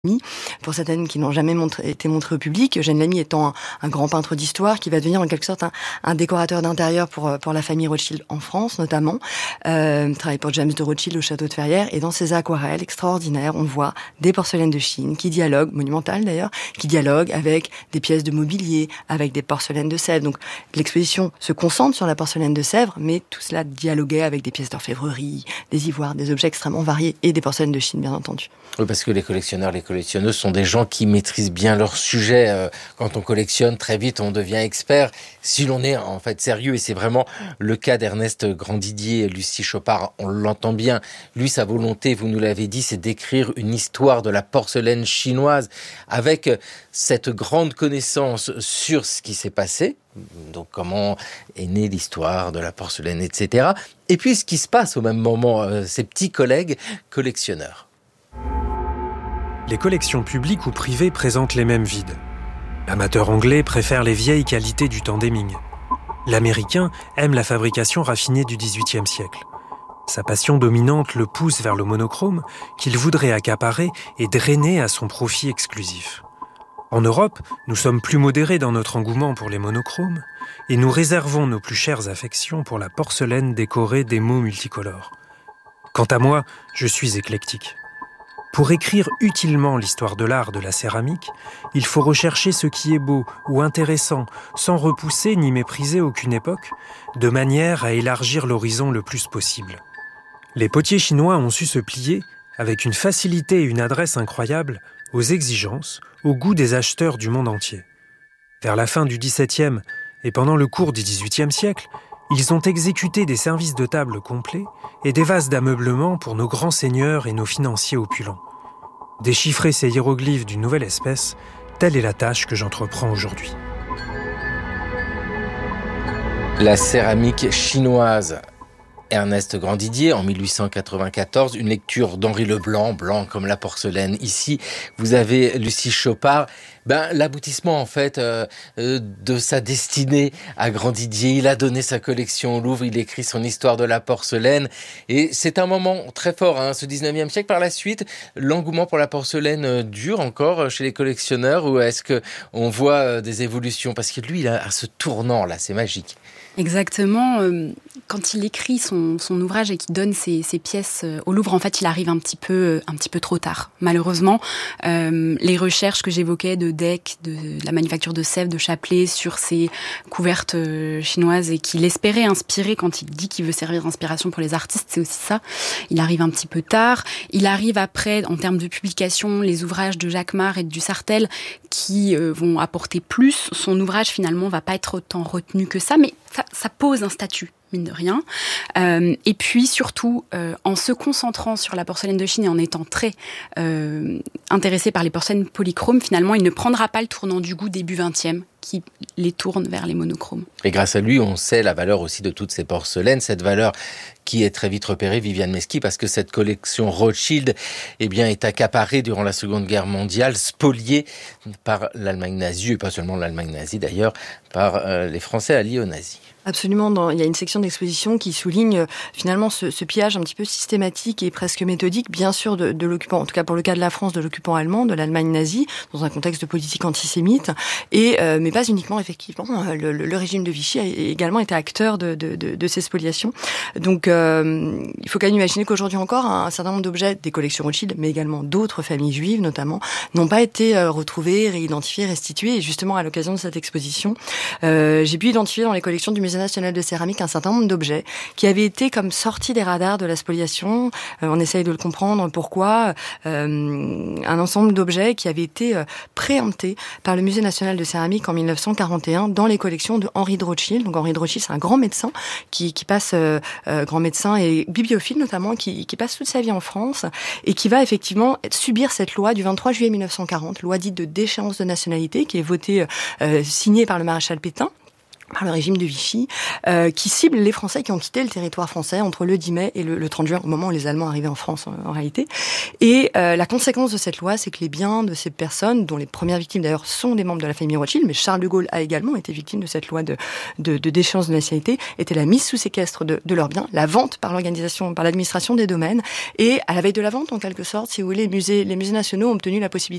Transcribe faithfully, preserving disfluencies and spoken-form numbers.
pour certaines qui n'ont jamais montré, été montrées au public. Eugène Lamy étant un, un grand peintre d'histoire qui va devenir en quelque sorte un, un décorateur d'intérieur pour, pour la famille Rothschild en France notamment. Euh, travaille pour James de Rothschild au château de Ferrières et dans ses aquarelles extraordinaires, on voit des porcelaines de Chine qui dialoguent, monumentales d'ailleurs, qui dialoguent avec des pièces de mobilier, avec des porcelaines de Sèvres. Donc l'exposition se concentre sur la porcelaine de Sèvres, mais tout cela dialoguait avec des pièces d'orfèvrerie, des ivoires, des objets extrêmement variés et des porcelaines de Chine bien entendu. Oui, parce que les collectionneurs, les collectionneuses sont des gens qui maîtrisent bien leur sujet. Quand on collectionne, très vite, on devient expert. Si l'on est en fait sérieux, et c'est vraiment le cas d'Ernest Grandidier, Lucie Chopard, on l'entend bien. Lui, sa volonté, vous nous l'avez dit, c'est d'écrire une histoire de la porcelaine chinoise avec cette grande connaissance sur ce qui s'est passé. Donc comment est née l'histoire de la porcelaine, et cetera. Et puis ce qui se passe au même moment, euh, ses petits collègues collectionneurs. Les collections publiques ou privées présentent les mêmes vides. L'amateur anglais préfère les vieilles qualités du temps d'Hemming. L'américain aime la fabrication raffinée du dix-huitième siècle. Sa passion dominante le pousse vers le monochrome qu'il voudrait accaparer et drainer à son profit exclusif. En Europe, nous sommes plus modérés dans notre engouement pour les monochromes et nous réservons nos plus chères affections pour la porcelaine décorée d'émaux multicolores. Quant à moi, je suis éclectique. Pour écrire utilement l'histoire de l'art de la céramique, il faut rechercher ce qui est beau ou intéressant, sans repousser ni mépriser aucune époque, de manière à élargir l'horizon le plus possible. Les potiers chinois ont su se plier, avec une facilité et une adresse incroyables, aux exigences, au goût des acheteurs du monde entier. Vers la fin du dix-septième et pendant le cours du dix-huitième siècle, ils ont exécuté des services de table complets et des vases d'ameublement pour nos grands seigneurs et nos financiers opulents. Déchiffrer ces hiéroglyphes d'une nouvelle espèce, telle est la tâche que j'entreprends aujourd'hui. La céramique chinoise. Ernest Grandidier, en mille huit cent quatre-vingt-quatorze, une lecture d'Henri Leblanc, blanc comme la porcelaine. Ici, vous avez Lucie Chopard. Ben, l'aboutissement, en fait, euh, euh, de sa destinée à Grandidier. Il a donné sa collection au Louvre, il écrit son histoire de la porcelaine. Et c'est un moment très fort, hein, ce dix-neuvième siècle. Par la suite, l'engouement pour la porcelaine dure encore chez les collectionneurs, ou est-ce qu'on voit des évolutions? Parce que lui, il a ce tournant-là, c'est magique. Exactement. Quand il écrit son, son ouvrage et qu'il donne ses, ses pièces au Louvre, en fait, il arrive un petit peu, un petit peu trop tard. Malheureusement, euh, les recherches que j'évoquais de Deck, de, de la manufacture de Sèvres, de Chapelet, sur ces couvertes chinoises et qu'il espérait inspirer quand il dit qu'il veut servir d'inspiration pour les artistes, c'est aussi ça. Il arrive un petit peu tard. Il arrive après, en termes de publication, les ouvrages de Jacquemart et de Dussartel qui euh, vont apporter plus. Son ouvrage, finalement, va pas être autant retenu que ça, mais ça, ça pose un statut, mine de rien. Euh, et puis, surtout, euh, en se concentrant sur la porcelaine de Chine et en étant très euh, intéressé par les porcelaines polychromes, finalement, il ne prendra pas le tournant du goût début vingtième qui les tourne vers les monochromes. Et grâce à lui, on sait la valeur aussi de toutes ces porcelaines, cette valeur qui est très vite repérée, Viviane Mesqui, parce que cette collection Rothschild eh bien, est accaparée durant la Seconde Guerre mondiale, spoliée par l'Allemagne nazie, et pas seulement l'Allemagne nazie d'ailleurs, par euh, les Français alliés aux nazis. Absolument. Dans, il y a une section d'exposition qui souligne euh, finalement ce, ce pillage un petit peu systématique et presque méthodique, bien sûr, de, de l'occupant, en tout cas pour le cas de la France, de l'occupant allemand, de l'Allemagne nazie, dans un contexte de politique antisémite, et euh, mais pas uniquement, effectivement. Le, le, le régime de Vichy a également été acteur de, de, de, de ces spoliations. Donc, euh, il faut quand même imaginer qu'aujourd'hui encore, un, un certain nombre d'objets des collections Rothschild, mais également d'autres familles juives, notamment, n'ont pas été euh, retrouvés, réidentifiés, restitués. Et justement, à l'occasion de cette exposition, euh, j'ai pu identifier dans les collections du Musée national de céramique un certain nombre d'objets qui avaient été comme sortis des radars de la spoliation. Euh, on essaye de le comprendre pourquoi. Euh, un ensemble d'objets qui avaient été euh, préemptés par le Musée national de céramique en mille neuf cent quarante et un dans les collections de Henri de Rothschild. Donc Henri de Rothschild, c'est un grand médecin qui, qui passe, euh, euh, grand médecin et bibliophile notamment, qui, qui passe toute sa vie en France et qui va effectivement subir cette loi du vingt-trois juillet mille neuf cent quarante, loi dite de déchéance de nationalité, qui est votée, euh, signée par le maréchal Pétain. par le régime de Vichy, euh, qui cible les Français qui ont quitté le territoire français entre le dix mai et le, le trente juin, au moment où les Allemands arrivaient en France en, en réalité. Et euh, la conséquence de cette loi, c'est que les biens de ces personnes, dont les premières victimes d'ailleurs sont des membres de la famille Rothschild, mais Charles de Gaulle a également été victime de cette loi de, de, de déchéance de nationalité, était la mise sous séquestre de, de leurs biens, la vente par l'organisation, par l'administration des domaines, et à la veille de la vente, en quelque sorte, si vous voulez, les musées, les musées nationaux ont obtenu la possibilité